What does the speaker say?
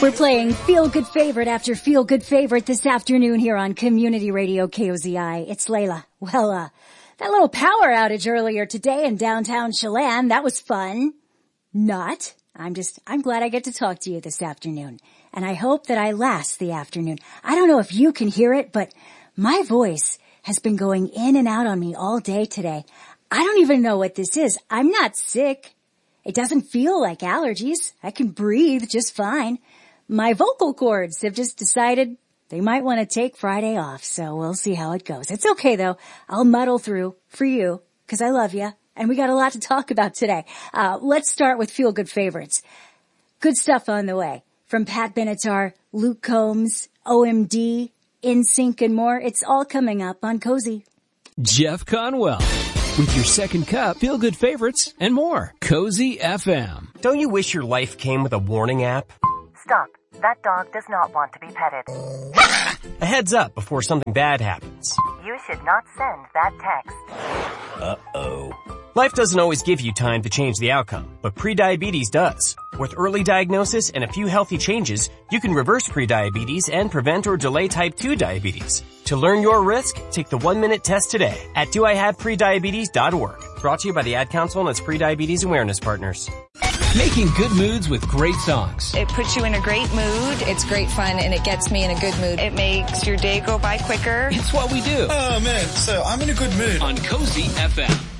We're playing Feel Good Favorite after Feel Good Favorite this afternoon here on Community Radio KOZI. It's Layla. Well, that little power outage earlier today in downtown Chelan, that was fun. Not. I'm glad I get to talk to you this afternoon. And I hope that I last the afternoon. I don't know if you can hear it, but my voice has been going in and out on me all day today. I don't even know what this is. I'm not sick. It doesn't feel like allergies. I can breathe just fine. My vocal cords have just decided they might want to take Friday off, so we'll see how it goes. It's okay, though. I'll muddle through for you, because I love you, and we got a lot to talk about today. Let's start with Feel Good Favorites. Good stuff on the way. From Pat Benatar, Luke Combs, OMD, NSYNC, and more. It's all coming up on Cozy. Jeff Conwell, with your second cup, Feel Good Favorites, and more. Cozy FM. Don't you wish your life came with a warning app? Stop. That dog does not want to be petted. A heads up before something bad happens. You should not send that text. Uh-oh. Life doesn't always give you time to change the outcome, but prediabetes does. With early diagnosis and a few healthy changes, you can reverse prediabetes and prevent or delay type 2 diabetes. To learn your risk, take the 1-minute test today at doihaveprediabetes.org. Brought to you by the Ad Council and its prediabetes awareness partners. Making good moods with great songs. It puts you in a great mood. It's great fun, and it gets me in a good mood. It makes your day go by quicker. It's what we do. Oh, man, so I'm in a good mood. On Cozy FM.